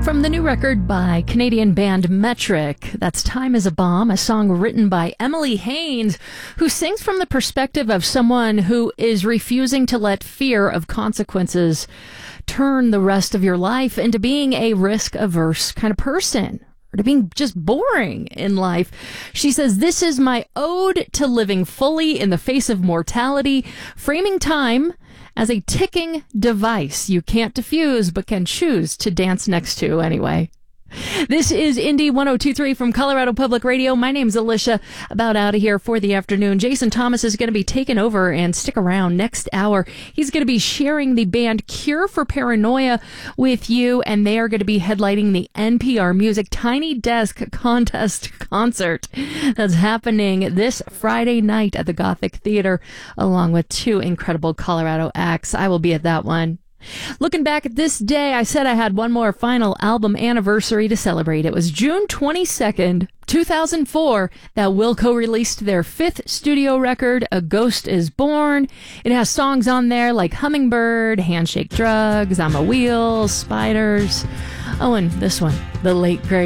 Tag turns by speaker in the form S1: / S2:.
S1: From the new record by Canadian band Metric, that's Time is a Bomb, a song written by Emily Haines, who sings from the perspective of someone who is refusing to let fear of consequences turn the rest of your life into being a risk-averse kind of person, or to being just boring in life. She says, "This is my ode to living fully in the face of mortality, framing time as a ticking device you can't diffuse but can choose to dance next to anyway." This is Indie 102.3 from Colorado Public Radio. My name's Alicia. About out of here for the afternoon. Jason Thomas is going to be taking over and stick around next hour. He's going to be sharing the band Cure for Paranoia with you, and they are going to be headlining the NPR Music Tiny Desk Contest concert that's happening this Friday night at the Gothic Theater, along with two incredible Colorado acts. I will be at that one. Looking back at this day, I said I had one more final album anniversary to celebrate. It was June 22nd, 2004, that Wilco released their fifth studio record, A Ghost is Born. It has songs on there like Hummingbird, Handshake Drugs, I'm a Wheel, Spiders. Oh, and this one, The Late Great